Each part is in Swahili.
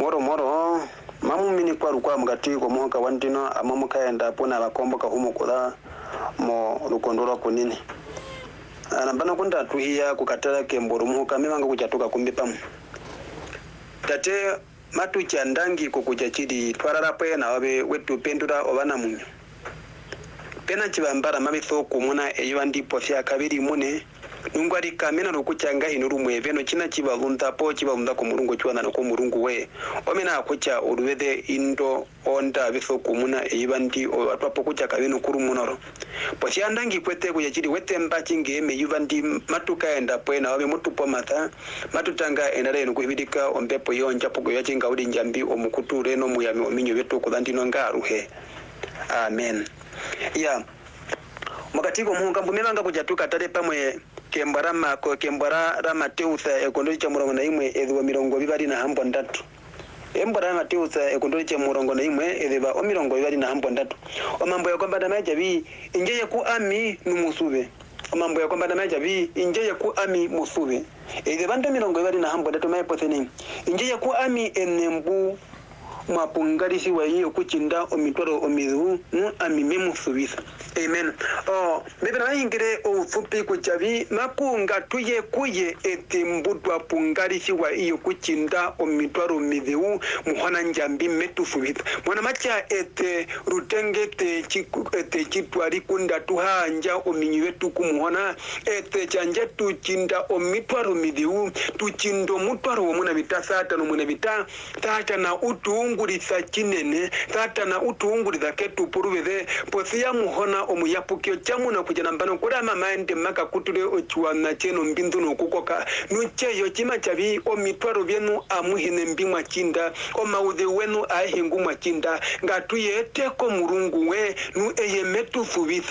moro mamu mini kwa mugati ko muhoka wandino amamuka enda pona bakomboka humukula mo lukondora kunini anambana kunda tuhiya kukatala kemboro muhoka mebanga kuchatoka kumbe pamu tate matu chandangi kukuja chidi twarara pena wabe wetu pendura obana munyo pena chibambara mabitho kumuna eyo ndipo fya kabiri mune nungwari kamena rukuchanga hinuru mweveno china chibalunda po chibalunda ko murungu chwana no ko murungu we omena akucha urwede indo onda bitho kumuna eyo atwapo kucha kabino kuru munoro po chandangi kwete kuja chidi wete mbachi ngeme yuvandi matuka enda pena wabe mutupo mata matutanga enare no kuhibidika ombepo yonja poko yachinga udi njambi omukuture no muyami ominyo beto kudandino ngaruhe amen ya makatiko muhunga mbumebanga kujatuka tare pamwe kembara Mateutha ekondoli cha murongo na imwe edwa mirongo bibali na hambo ndatu embara Mateutha ekondoli cha murongo na imwe edwa o mirongo bibali na hambo ndatu omambo yakwamba maja bi injeye ku ami numusube omambo yakwamba maja bi injeye ku ami musube edebanda mirongo bibali na hambo ndatu maipoteni injeye ku ami enembu mwapungarisi wa hiyo kuchinda omitwaro omidu amimemu subisa amen bebe na ingire ofupi kuchavi makunga tuye kuye etembutwa pungarisi wa hiyo kuchinda omitwaro omidu muhana njambi metu subisa mwana macha ete rutenge ete chitwari kunda tuhanja ominyu wetu kumuhana ete chanje tuchinda omitwaro omidu tuchindo mutwaro omuna bitasata no muna bitata na utungu ngurisa kinene tata na utuunguriza ketu purubeze posia muhona omuyapukyo chamuna kujana mbano kura mamaende maka kutule ochuana cheno mbindu no kukoka nucheyo chima chavi omitwaro byenu amuhine mbimwa chinda omaude wenu ahingu machinda ngatuye teko murungu we nu eye metu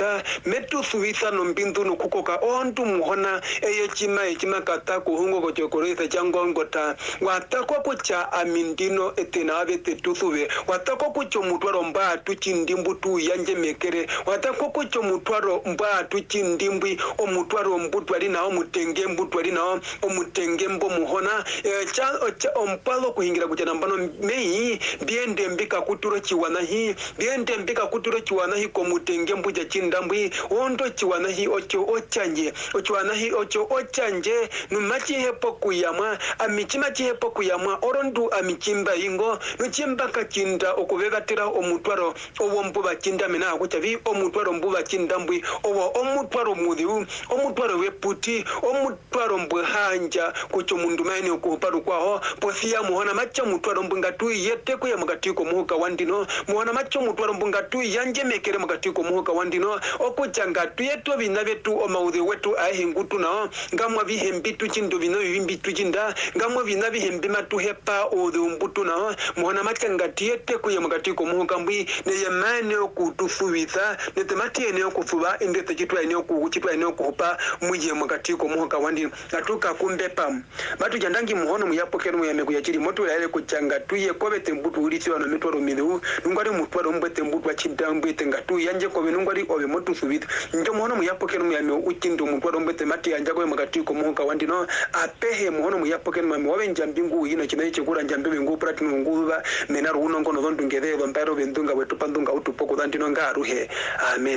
subisa no mbindu no kukoka ondu muhona eye chima katako hungo kochokoreza changongota watako kucha amindino etenabe tusube watako kucho mutwaro mba tuchindimbu tu yanje mekere watako kucho mutwaro mba tuchindimbi omutwaro mbutwari na omutenge mbutwari na omutenge mbo muhona cha ompalo kuhingira kuchana mbano mei biende mbika kuturo chiwana hi biende mbika kuturo chiwana hi ko mutenge mbuja chindambi ondo chiwana hi ocho ochanje ochiwana hi ocho ochanje numachi hepo kuyama amichima chihepo kuyama orondu amichimba ingo nuchimbaka chinda okubegatira omutwaro owo mbuba chinda mena akuchavi omutwaro mbuba chindambwi owo omutwaro mudiu omutwaro weputi omutwaro mbhanja kucho mundu maine okuparu kwaho posia muhona macha mutwaro mbunga tu yete kuya mugatiko muhoka wandino muhona macho mutwaro mbunga tu yanje mekere mugatiko muhoka wandino okuchanga tu yeto binabetu omaudhi wetu ahingutu nao ngamwa bihembitu chindo bino bimbitu chinda ngamwa binabihembi matu hepa odhi umbutu nao muhona macha ngatiete kuya mugatiko muhoka mbwi ne yemane okutufubiza ne temati ene okufuba indete chitwa ene okuchitwa ene okupa muje mugatiko muhoka wandino atuka kumbe pam batu jandangi muhono muyapokero muyame kuyachiri moto yaele kuchanga tuye kobete mbutu ulisi wana mitwaro midu nungwari mutwaro mbete mbutu wachindambwe tengatu yanje kobe nungwari obe motu subita njo muhono muyapokero muyame uchindo mutwaro mbete mati yanja kobe mugatiko muhoka wandino apehe muhono muyapokero muyame wabe njambingu yino chinayi chekura njambiwe ngu pratinu nguva menaru unongono dhondungedhe vampero bendunga wetu pandunga utupoko dhandino ngaruhe amen.